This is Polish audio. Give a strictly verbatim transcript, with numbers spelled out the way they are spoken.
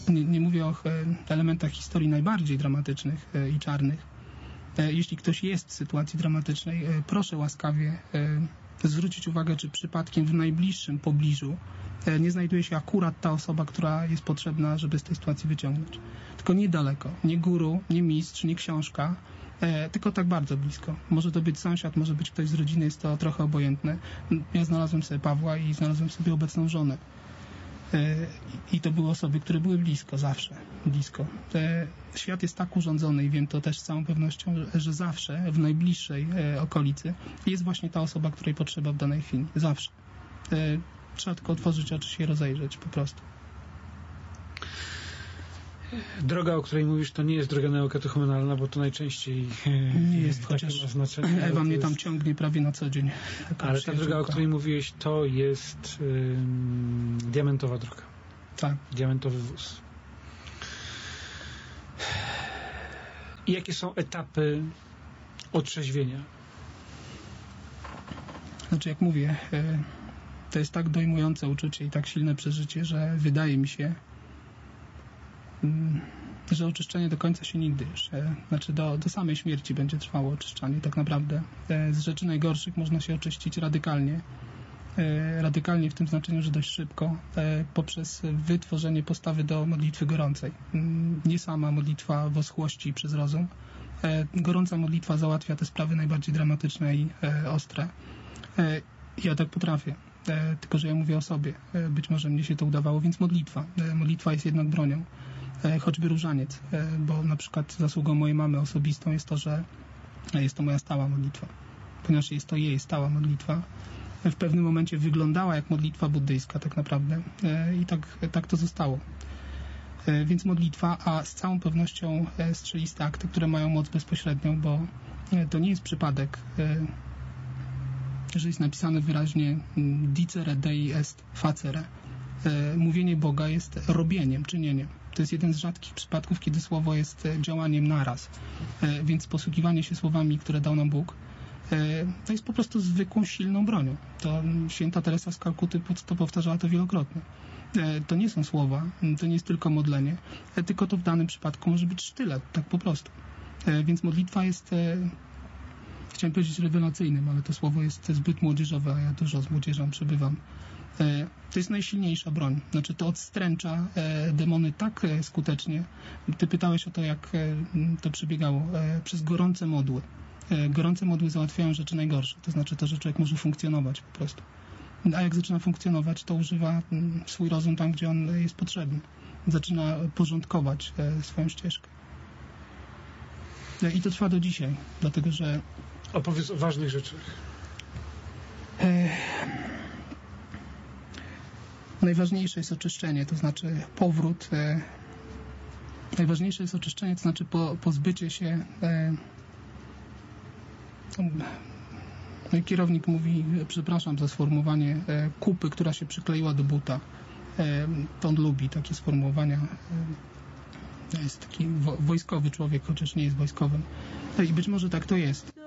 nie, nie mówię o elementach historii najbardziej dramatycznych i czarnych. Jeśli ktoś jest w sytuacji dramatycznej, proszę łaskawie zwrócić uwagę, czy przypadkiem w najbliższym pobliżu nie znajduje się akurat ta osoba, która jest potrzebna, żeby z tej sytuacji wyciągnąć. Tylko niedaleko. Nie guru, nie mistrz, nie książka, tylko tak bardzo blisko. Może to być sąsiad, może być ktoś z rodziny, jest to trochę obojętne. Ja znalazłem sobie Pawła i znalazłem sobie obecną żonę. I to były osoby, które były blisko, zawsze blisko. Świat jest tak urządzony i wiem to też z całą pewnością, że zawsze w najbliższej okolicy jest właśnie ta osoba, której potrzeba w danej chwili. Zawsze. Trzeba tylko otworzyć oczy, się rozejrzeć po prostu. Droga, o której mówisz, to nie jest droga neokatechumenalna, bo to najczęściej nie jest, chociaż ma znaczenie. Ewa mnie jest... tam ciągnie prawie na co dzień. Ale ta droga, o której mówiłeś, to jest ym, diamentowa droga. Tak. Diamentowy wóz. I jakie są etapy otrzeźwienia? Znaczy, jak mówię, to jest tak dojmujące uczucie i tak silne przeżycie, że wydaje mi się, że oczyszczenie do końca się nigdy już, znaczy do, do samej śmierci będzie trwało oczyszczanie tak naprawdę. Z rzeczy najgorszych można się oczyścić radykalnie, radykalnie w tym znaczeniu, że dość szybko, poprzez wytworzenie postawy do modlitwy gorącej. Nie sama modlitwa w oschłości przez rozum. Gorąca modlitwa załatwia te sprawy najbardziej dramatyczne i ostre. Ja tak potrafię, tylko że ja mówię o sobie. Być może mnie się to udawało, więc modlitwa. Modlitwa jest jednak bronią. Choćby różaniec, bo na przykład zasługą mojej mamy osobistą jest to, że jest to moja stała modlitwa. Ponieważ jest to jej stała modlitwa, w pewnym momencie wyglądała jak modlitwa buddyjska tak naprawdę i tak, tak to zostało. Więc modlitwa, a z całą pewnością strzeliste akty, które mają moc bezpośrednią, bo to nie jest przypadek, że jest napisane wyraźnie dicere Dei est facere. Mówienie Boga jest robieniem, czynieniem. To jest jeden z rzadkich przypadków, kiedy słowo jest działaniem naraz. Więc posługiwanie się słowami, które dał nam Bóg, to jest po prostu zwykłą, silną bronią. To święta Teresa z Kalkuty to powtarzała to wielokrotnie. To nie są słowa, to nie jest tylko modlenie, tylko to w danym przypadku może być sztylet, tak po prostu. Więc modlitwa jest, chciałem powiedzieć rewelacyjnym, ale to słowo jest zbyt młodzieżowe, a ja dużo z młodzieżą przebywam. To jest najsilniejsza broń. Znaczy to odstręcza demony tak skutecznie. Ty pytałeś o to, jak to przebiegało. Przez gorące modły. Gorące modły załatwiają rzeczy najgorsze. To znaczy to, że człowiek może funkcjonować po prostu. A jak zaczyna funkcjonować, to używa swój rozum tam, gdzie on jest potrzebny. Zaczyna porządkować swoją ścieżkę. I to trwa do dzisiaj, dlatego że... Opowiedz o ważnych rzeczach. Najważniejsze jest oczyszczenie, to znaczy powrót. E, najważniejsze jest oczyszczenie, to znaczy po, pozbycie się. E, no i kierownik mówi, przepraszam za sformułowanie, e, kupy, która się przykleiła do buta. E, to on lubi takie sformułowania. E, jest taki wo, wojskowy człowiek, chociaż nie jest wojskowym. E, I być może tak to jest.